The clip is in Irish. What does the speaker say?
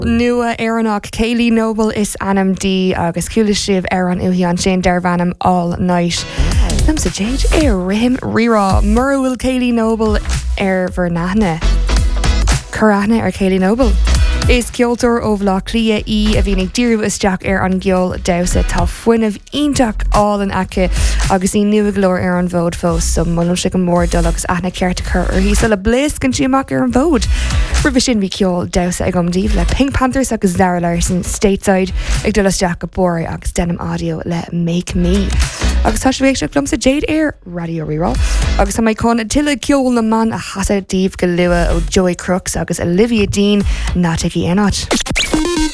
Nua Aeronach Kaylee Noble is anam D agus Kulishib Aaron Uhian Shane Dervanam all night. Nam sa Jade Rihim Rira Murwil Kaylee Noble Vernahne Karahne Kaylee Noble. Is Kyotor of La Clia a bhínig díú is Jack an Giol Dausa tá fuineh ionach all an ace agus í nua glór an bhód fós so mulm si go mór dul agus aithna ceartta chur hí sa le blis gan siamach an bhód. Rih sin bhí ceol Dausa ag gomdíh le Pink Panthers agus Zara Larson Stateside ag dulas Jack a Bori agus Denim Audio le Make Me. Agus tá sé bhéh glum sa Jade Radio Reroll agus tá maid chun tiile ceol na man a hasa díobh go lua ó Joey Crooks agus Olivia Dean ná Enot.